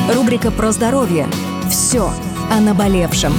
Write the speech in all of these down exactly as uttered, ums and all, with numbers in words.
Рубрика про здоровье. Все о наболевшем.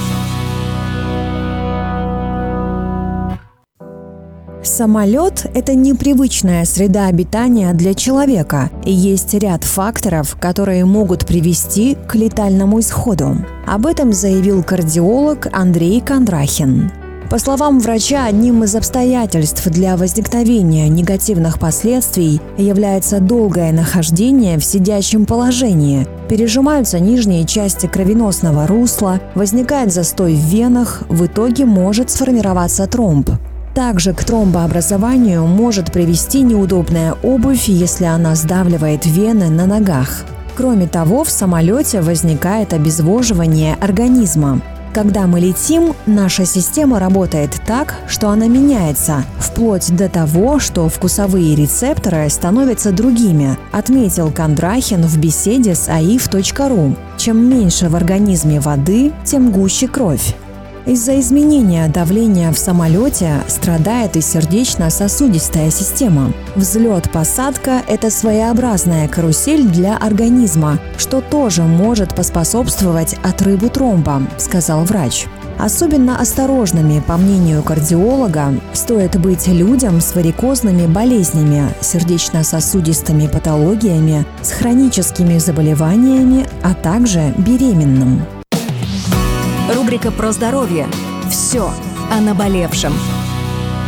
Самолет – это непривычная среда обитания для человека, и есть ряд факторов, которые могут привести к летальному исходу. Об этом заявил кардиолог Андрей Кондрахин. По словам врача, одним из обстоятельств для возникновения негативных последствий является долгое нахождение в сидячем положении. Пережимаются нижние части кровеносного русла, возникает застой в венах, в итоге может сформироваться тромб. Также к тромбообразованию может привести неудобная обувь, если она сдавливает вены на ногах. Кроме того, в самолете возникает обезвоживание организма. Когда мы летим, наша система работает так, что она меняется, вплоть до того, что вкусовые рецепторы становятся другими, отметил Кондрахин в беседе с а и эф точка ру. Чем меньше в организме воды, тем гуще кровь. Из-за изменения давления в самолете страдает и сердечно-сосудистая система. Взлет-посадка – это своеобразная карусель для организма, что тоже может поспособствовать отрыву тромба, сказал врач. Особенно осторожными, по мнению кардиолога, стоит быть людям с варикозными болезнями, сердечно-сосудистыми патологиями, с хроническими заболеваниями, а также беременным. Рубрика про здоровье. Все о наболевшем.